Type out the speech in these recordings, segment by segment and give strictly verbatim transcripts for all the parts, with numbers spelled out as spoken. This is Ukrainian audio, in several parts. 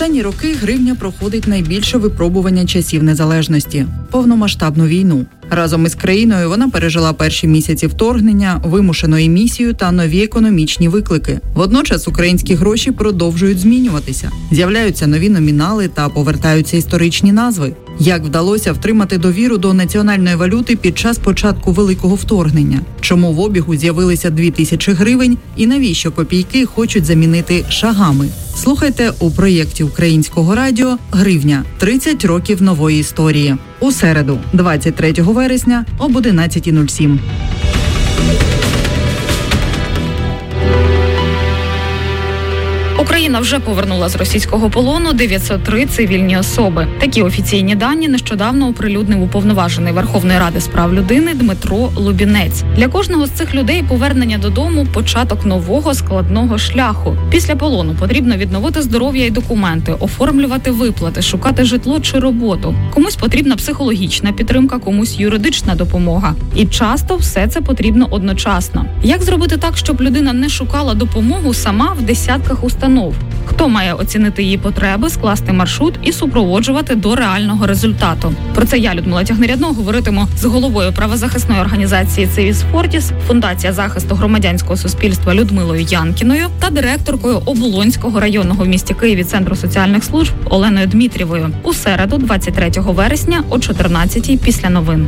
останні роки гривня проходить найбільше випробування часів незалежності – повномасштабну війну. Разом із країною вона пережила перші місяці вторгнення, вимушену емісію та нові економічні виклики. Водночас українські гроші продовжують змінюватися. З'являються нові номінали та повертаються історичні назви. Як вдалося втримати довіру до національної валюти під час початку великого вторгнення? Чому в обігу з'явилися дві тисячі гривень і навіщо копійки хочуть замінити шагами? Слухайте у проєкті Українського радіо «Гривня. тридцять років нової історії». У середу, двадцять третього вересня, об одинадцята нуль сім. Україна вже повернула з російського полону дев'ятсот три цивільні особи. Такі офіційні дані нещодавно оприлюднив уповноважений Верховної Ради з прав людини Дмитро Лубінець. Для кожного з цих людей повернення додому – початок нового складного шляху. Після полону потрібно відновити здоров'я і документи, оформлювати виплати, шукати житло чи роботу. Комусь потрібна психологічна підтримка, комусь юридична допомога. І часто все це потрібно одночасно. Як зробити так, щоб людина не шукала допомогу сама в десятках установ? Хто має оцінити її потреби, скласти маршрут і супроводжувати до реального результату? Про це я, Людмила Тягнерядно, говоритиму з головою правозахисної організації «Цивіс Фортіс», Фундація захисту громадянського суспільства Людмилою Янкіною та директоркою Оболонського районного в місті Києві Центру соціальних служб Оленою Дмитрієвою. У середу, двадцять третього вересня о чотирнадцятій після новин.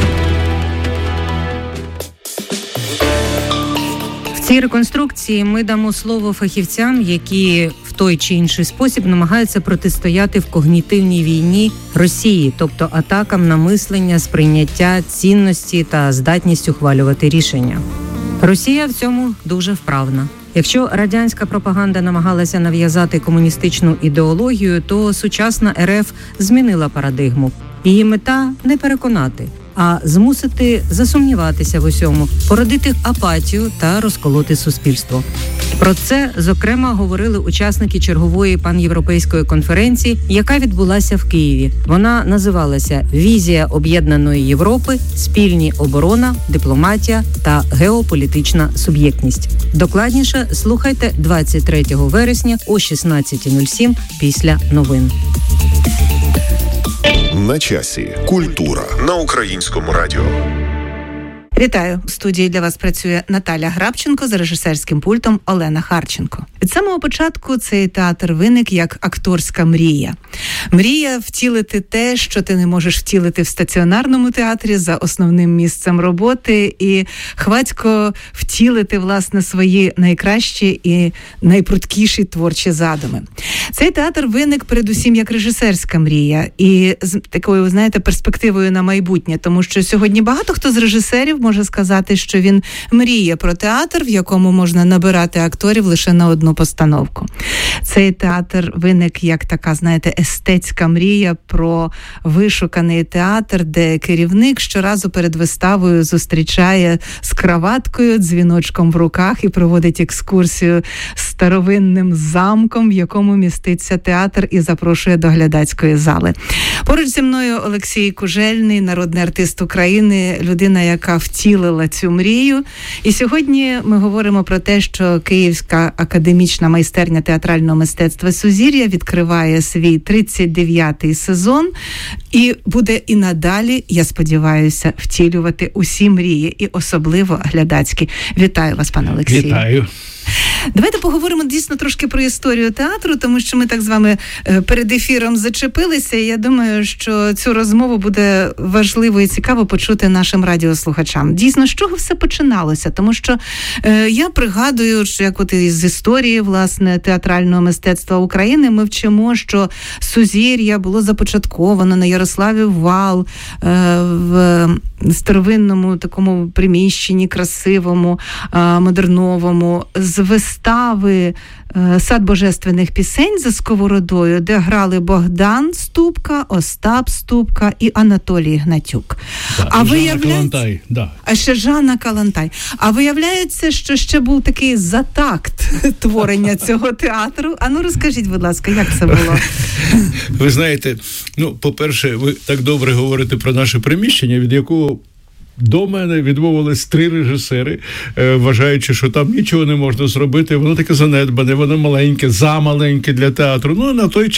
В цій реконструкції ми дамо слово фахівцям, які в той чи інший спосіб намагаються протистояти в когнітивній війні Росії, тобто атакам на мислення, сприйняття, цінності та здатність ухвалювати рішення. Росія в цьому дуже вправна. Якщо радянська пропаганда намагалася нав'язати комуністичну ідеологію, то сучасна РФ змінила парадигму. Її мета – не переконати, а змусити засумніватися в усьому, породити апатію та розколоти суспільство. Про це, зокрема, говорили учасники чергової панєвропейської конференції, яка відбулася в Києві. Вона називалася «Візія об'єднаної Європи, спільні оборона, дипломатія та геополітична суб'єктність». Докладніше слухайте двадцять третього вересня о шістнадцята нуль сім після новин. На часі. Культура на Українському радіо. Вітаю! У студії для вас працює Наталя Грабченко, за режисерським пультом Олена Харченко. Від самого початку цей театр виник як акторська мрія. Мрія втілити те, що ти не можеш втілити в стаціонарному театрі за основним місцем роботи, і хвацько втілити, власне, свої найкращі і найпрудкіші творчі задуми. Цей театр виник передусім як режисерська мрія і з такою, знаєте, перспективою на майбутнє, тому що сьогодні багато хто з режисерів може сказати, що він мріє про театр, в якому можна набирати акторів лише на одну постановку. Цей театр виник як така, знаєте, естетська мрія про вишуканий театр, де керівник щоразу перед виставою зустрічає з краваткою, дзвіночком в руках і проводить екскурсію старовинним замком, в якому міститься театр, і запрошує до глядацької зали. Поруч зі мною Олексій Кужельний, народний артист України, людина, яка втілила цю мрію. І сьогодні ми говоримо про те, що Київська академічна майстерня театрального мистецтва «Сузір'я» відкриває свій тридцять дев'ятий сезон і буде і надалі, я сподіваюся, втілювати усі мрії, і особливо глядацькі. Вітаю вас, пане Олексію. Вітаю. Давайте поговоримо дійсно трошки про історію театру, тому що ми так з вами перед ефіром зачепилися, і я думаю, що цю розмову буде важливо і цікаво почути нашим радіослухачам. Дійсно, з чого все починалося? Тому що е, я пригадую, що як от із історії, власне, театрального мистецтва України ми вчимо, що «Сузір'я» було започатковано на Ярославів Вал, е, в старовинному такому приміщенні, красивому, е, модерновому, з вистави «Сад божественних пісень» за Сковородою, де грали Богдан Ступка, Остап Ступка і Анатолій Гнатюк. Да, а виявляється, Калантай, да. А ще Жанна Калантай. А виявляється, що ще був такий затакт творення цього театру. А ну розкажіть, будь ласка, як це було? Ви знаєте, ну, по-перше, ви так добре говорите про наше приміщення, від якого до мене відмовились три режисери, вважаючи, що там нічого не можна зробити. Воно таке занедбане, воно маленьке, замаленьке для театру. Ну, на той час